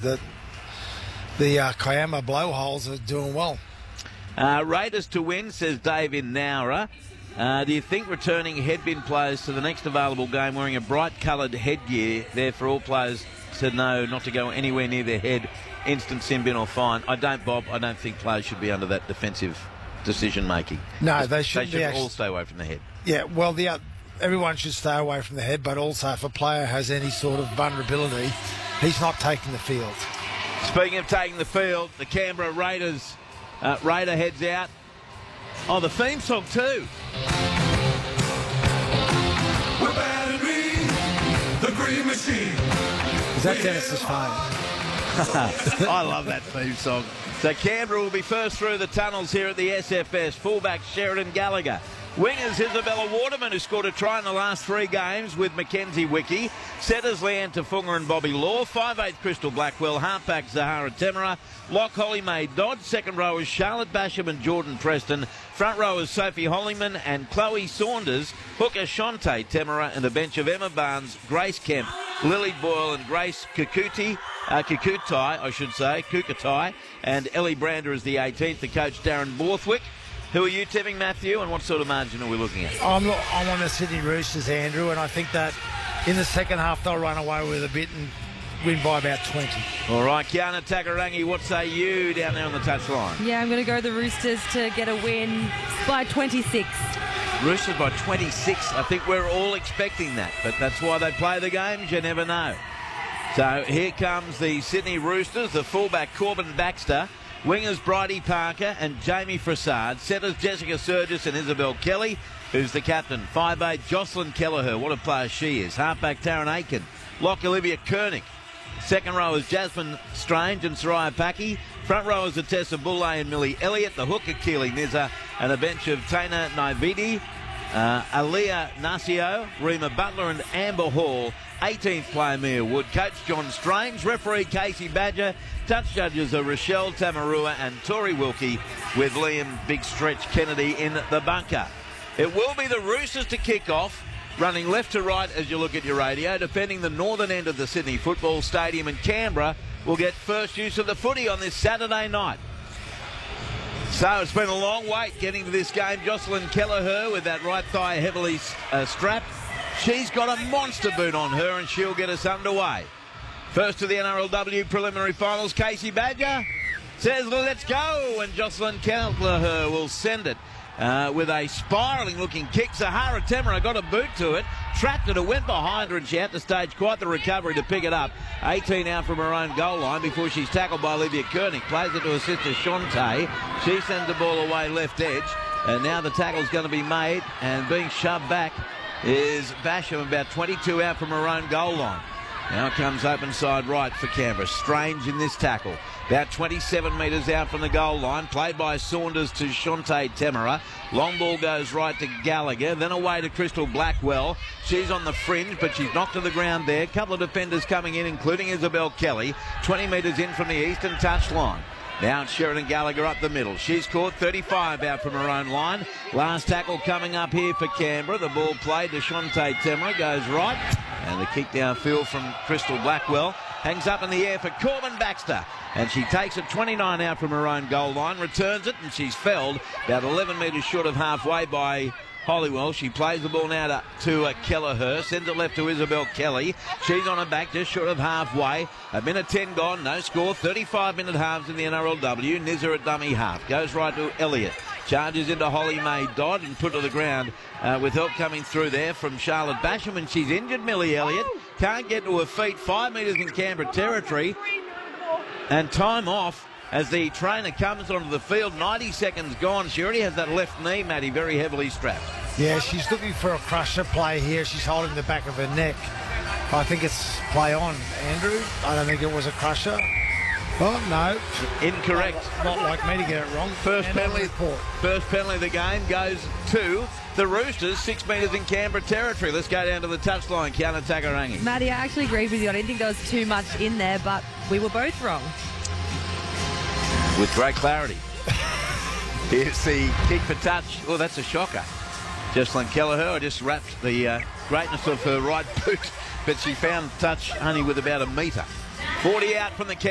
that the Kiama blowholes are doing well. Raiders to win, says Dave in Nowra. Do you think returning headbin players to the next available game wearing a bright coloured headgear there for all players to know not to go anywhere near their head, instant sin bin or fine? I don't, Bob. I don't think players should be under that defensive decision making. No, they shouldn't. They should all stay away from the head. Yeah, well, everyone should stay away from the head, but also if a player has any sort of vulnerability, he's not taking the field. Speaking of taking the field, the Canberra Raiders Raider heads out. Oh, the theme song too. We're Battery, the Green Machine. Is that Dennis's phone? I love that theme song. So Canberra will be first through the tunnels here at the SFS. Fullback Sheridan Gallagher. Wingers Isabella Waterman, who scored a try in the last 3 games with Mackenzie Wickie. Setters Leanne Tafunga and Bobby Law. 5'8" Crystal Blackwell. Halfback Zahara Temera. Lock Holly Mae Dodd. Second rowers Charlotte Basham and Jordan Preston. Front rowers Sophie Holliman and Chloe Saunders. Hooker Shante Temera and a bench of Emma Barnes, Grace Kemp, Lily Boyle and Grace Kukutai, and Ellie Brander is the 18th. The coach Darren Borthwick. Who are you tipping, Matthew, and what sort of margin are we looking at? I'm on the Sydney Roosters, Andrew, and I think that in the second half they'll run away with a bit and win by about 20. All right, Kiana Takarangi, what say you down there on the touchline? Yeah, I'm going to go the Roosters to get a win by 26. Roosters by 26. I think we're all expecting that, but that's why they play the games. You never know. So here comes the Sydney Roosters, the fullback Corbin Baxter. Wingers Bridie Parker and Jamie Frassard. Setters Jessica Surgis and Isabel Kelly, who's the captain. 5'8" Jocelyn Kelleher. What a player she is. Halfback Taryn Aiken. Lock Olivia Koenig. Second rowers Jasmine Strange and Soraya Paki. Front rowers are Tessa Bulle and Millie Elliott. The hooker Keely Nizza and a bench of Tana Naividi, Aaliyah Nasio, Rima Butler and Amber Hall. 18th player Mia Wood. Coach John Strange. Referee Casey Badger. Touch judges are Rochelle Tamarua and Tori Wilkie, with Liam Big Stretch Kennedy in the bunker. It will be the Roosters to kick off, running left to right as you look at your radio, defending the northern end of the Sydney Football Stadium, and Canberra will get first use of the footy on this Saturday night. So it's been a long wait getting to this game. Jocelyn Kelleher with that right thigh heavily strapped. She's got a monster boot on her and she'll get us underway. First to the NRLW preliminary finals, Casey Badger says, let's go, and Jocelyn Kelleher will send it with a spiralling-looking kick. Zahara Temera got a boot to it, trapped it, it went behind her, and she had to stage quite the recovery to pick it up. 18 out from her own goal line before she's tackled by Olivia Koenig. Plays it to her sister Shante. She sends the ball away left edge, and now the tackle's going to be made, and being shoved back is Basham, about 22 out from her own goal line. Now comes open side right for Canberra. Strange in this tackle. About 27 metres out from the goal line. Played by Saunders to Shante Temera. Long ball goes right to Gallagher. Then away to Crystal Blackwell. She's on the fringe, but she's knocked to the ground there. A couple of defenders coming in, including Isabel Kelly. 20 metres in from the eastern touchline. Now it's Sheridan Gallagher up the middle. She's caught 35 out from her own line. Last tackle coming up here for Canberra. The ball played to Shante Temera. Goes right. And the kick downfield from Crystal Blackwell. Hangs up in the air for Corbin Baxter. And she takes it 29 out from her own goal line. Returns it and she's felled about 11 metres short of halfway by Hollywell. She plays the ball now to Kelleher. Sends it left to Isabel Kelly. She's on her back just short of halfway. A minute 10 gone. No score. 35-minute halves in the NRLW. Nizza at dummy half. Goes right to Elliott. Charges into Holly Mae Dodd and put to the ground with help coming through there from Charlotte Basham. And she's injured, Millie Elliott. Can't get to her feet. 5 metres in Canberra territory. And time off as the trainer comes onto the field. 90 seconds gone. She already has that left knee, Matty, very heavily strapped. Yeah, she's looking for a crusher play here. She's holding the back of her neck. I think it's play on, Andrew. I don't think it was a crusher. Oh, no. Incorrect. Not like me to get it wrong. First penalty of the game goes to the Roosters. 6 metres in Canberra territory. Let's go down to the touchline. Kiana Takarangi. Matty, I actually agree with you. I didn't think there was too much in there, but we were both wrong. With great clarity. Here's the kick for touch. Oh, that's a shocker. Jocelyn Kelleher just wrapped the greatness of her right boot, but she found touch only with about a metre. 40 out from the